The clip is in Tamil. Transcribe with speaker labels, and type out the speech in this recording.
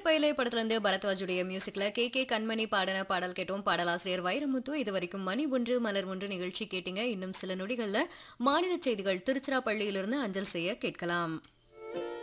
Speaker 1: பயிலே படத்துல இருந்து பரத்வாஜுடைய மியூசிக்ல கே கண்மணி பாடின பாடல் கேட்டோம். பாடலாசிரியர் வைரமுத்து. இது வரைக்கும் மணி ஒன்று மலர் ஒன்று நிகழ்ச்சி கேட்டீங்க. இன்னும் சில நொடிகள்ல மாநில செய்திகள் திருச்சிராப்பள்ளியிலிருந்து அஞ்சல் செய்ய கேட்கலாம்.